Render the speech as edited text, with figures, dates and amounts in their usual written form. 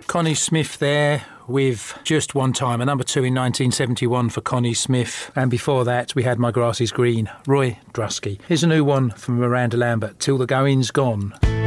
Connie Smith there with Just One Time, a number 2 in 1971 for Connie Smith. And before that, we had My Grass is Green, Roy Drusky. Here's a new one from Miranda Lambert, Till the Going's Gone.